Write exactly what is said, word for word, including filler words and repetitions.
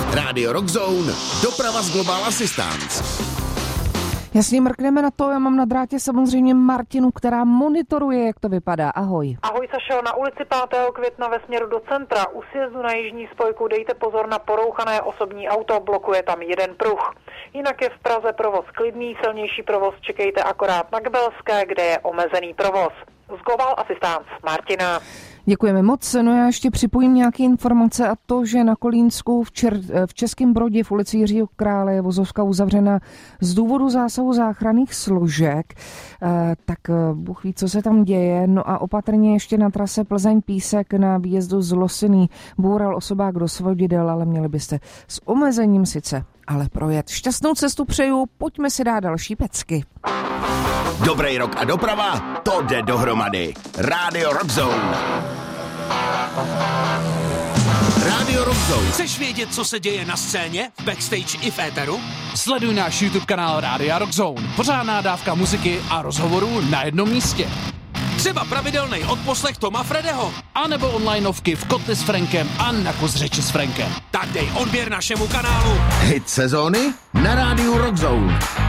Radio Rockzone, doprava z Global Assistance. Jasně, mrkneme na to, já mám na drátě samozřejmě Martinu, která monitoruje, jak to vypadá. Ahoj. Ahoj Sašo, na ulici pátého května ve směru do centra u sjezdu na jižní spojku dejte pozor na porouchané osobní auto, blokuje tam jeden pruh. Jinak je v Praze provoz klidný, silnější provoz čekejte akorát na Kbelské, kde je omezený provoz. Z Global Assistance, Martina. Děkujeme moc. No já ještě připojím nějaké informace a to, že na Kolínsku v, Čer- v Českém Brodě v ulici Jiřího Krále je vozovka uzavřena z důvodu zásahu záchranných složek. E, tak Bůh ví, co se tam děje. No a opatrně ještě na trase Plzeň-Písek na výjezdu z Losiny boural osobák do svodidel, ale měli byste s omezením sice ale projet. Šťastnou cestu přeju, pojďme si dát další pecky. Dobrý rok a doprava, to jde dohromady. Radio Rockzone. Radio Rockzone. Chceš vědět, co se děje na scéně, v backstage i v éteru? Sleduj náš YouTube kanál Rádia Rockzone. Pořádná dávka muziky a rozhovorů na jednom místě. Třeba pravidelný odposlech Toma Fredeho. A nebo onlineovky v Kotli s Frankem a na kus řeči s Frankem. Tak dej odběr našemu kanálu. Hit sezóny na Rádiu Rockzone.